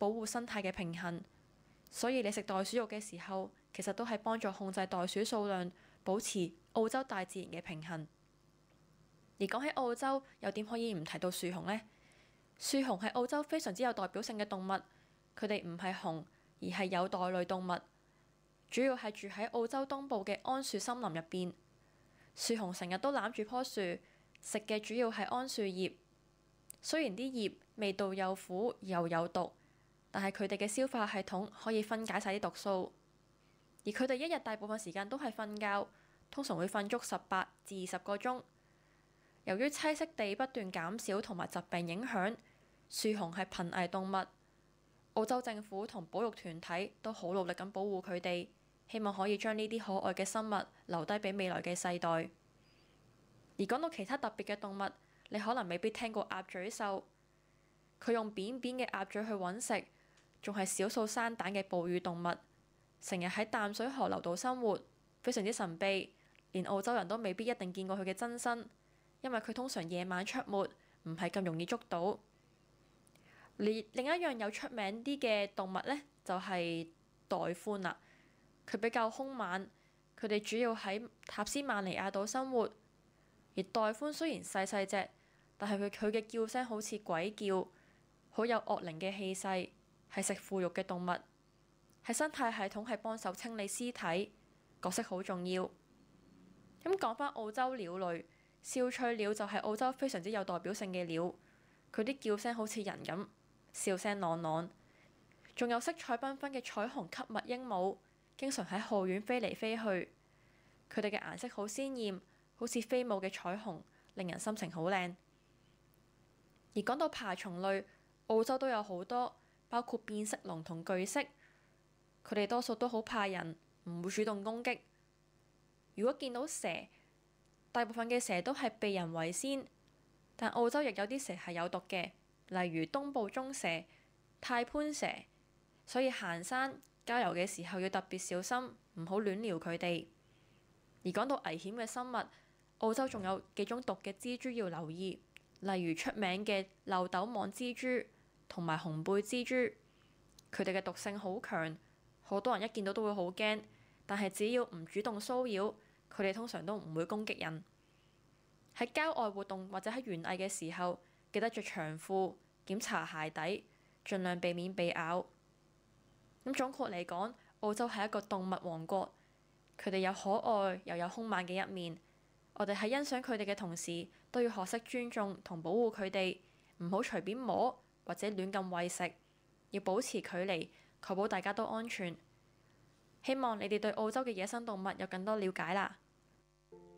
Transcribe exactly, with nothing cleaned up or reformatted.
保護生態嘅平衡。所以你食袋鼠肉嘅時候，其實都係幫助控制袋鼠數量，保持澳洲大自然嘅平衡。而講起澳洲，又點可以唔提到樹熊呢？樹熊係澳洲非常之有代表性嘅動物，佢哋唔係熊，而係有袋類動物，主要係住喺澳洲東部嘅桉樹森林入邊。樹熊成日都攬住棵樹，食嘅主要係桉樹葉。雖然啲葉味道又苦又有毒，但係佢哋嘅消化系統可以分解晒啲毒素。而佢哋一日大部分時間都係瞓覺，通常會瞓足十八至二十個鐘。由於棲息地不斷減少同埋疾病影響，樹熊係瀕危動物。澳洲政府同保育團體都好努力咁保護佢哋，希望可以將呢啲可愛嘅生物留低俾未來嘅世代。而講到其他特別嘅動物，你可能未必聽過鴨嘴獸。佢用扁扁嘅鴨嘴去揾食，仲係少數生蛋嘅哺乳動物，成日喺淡水河流度生活，非常之神秘，連澳洲人都未必一定見過佢嘅真身。因為佢通常夜晚出沒，唔係咁容易捉到。另另一樣有出名啲嘅動物呢，就係袋獾啦。佢比較兇猛，佢哋主要喺塔斯曼尼亞島生活。而袋獾雖然細細隻，但係佢佢嘅叫聲好似鬼叫，好有惡靈嘅氣勢，係食腐肉嘅動物。喺生態系統係幫手清理屍體，角色好重要。咁講返澳洲鳥類。笑翠鳥就係澳洲非常之有代表性嘅鳥，佢啲叫聲好似人咁，笑聲朗朗。仲有色彩繽紛嘅彩虹吸蜜鸚鵡，經常喺後院飛嚟飛去。佢哋嘅顏色好鮮豔，好似飛舞嘅彩虹，令人心情好靚。而講到爬蟲類，澳洲都有好多，包括變色龍同巨蜥。佢哋多數都好怕人，唔會主動攻擊。如果見到蛇，大部分嘅蛇都係避人為先，但澳洲亦有啲蛇係有毒嘅，例如東部棕蛇、太攀蛇，所以行山、郊遊嘅時候要特別小心，唔好亂撩佢哋。而講到危險嘅生物，澳洲仲有幾種毒嘅蜘蛛要留意，例如出名嘅漏斗網蜘蛛同埋紅背蜘蛛，佢哋嘅毒性好強，好多人一見到都會好驚，但係只要唔主動騷擾，佢哋通常都唔會攻擊人。喺郊外活動或者喺園藝嘅時候，記得着長褲，檢查鞋底，盡量避免被咬。咁總括嚟講，澳洲係一個動物王國，佢哋有可愛又有兇猛嘅一面。我哋喺欣賞佢哋嘅同時，都要學識尊重同保護佢哋，唔好隨便摸或者亂咁餵食，要保持距離，確保大家都安全。希望你哋對澳洲嘅野生動物有更多了解啦〜